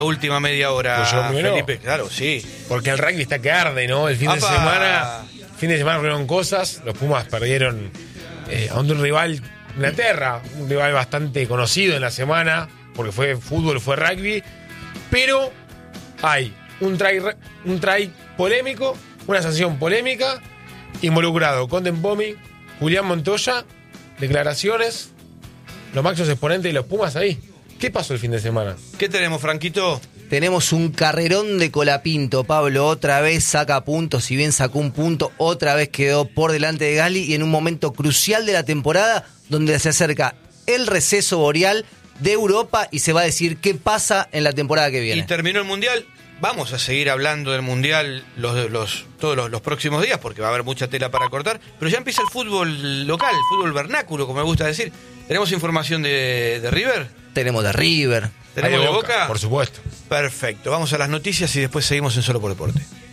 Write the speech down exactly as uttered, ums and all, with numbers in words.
última media hora, Pues Felipe, claro, sí. Porque el rugby está que arde, ¿no? El fin ¡Apa! de semana, fin de semana fueron cosas. Los Pumas perdieron eh, a un rival, Inglaterra, un rival bastante conocido en la semana, porque fue fútbol, fue rugby. Pero hay un try, un try polémico, una sanción polémica, involucrado con Dembomi, Julián Montoya, declaraciones, los máximos exponentes de los Pumas ahí. ¿Qué pasó el fin de semana? ¿Qué tenemos, Franquito? Tenemos un carrerón de Colapinto, Pablo, otra vez saca puntos, si bien sacó un punto, otra vez quedó por delante de Gali y en un momento crucial de la temporada donde se acerca el receso boreal de Europa y se va a decir qué pasa en la temporada que viene. Y terminó el Mundial. Vamos a seguir hablando del Mundial los, los, todos los, los próximos días porque va a haber mucha tela para cortar, pero ya empieza el fútbol local, el fútbol vernáculo, como me gusta decir. ¿Tenemos información de, de River? Tenemos de River. ¿Tenemos de Boca? Por supuesto. Perfecto, vamos a las noticias y después seguimos en Solo por Deporte.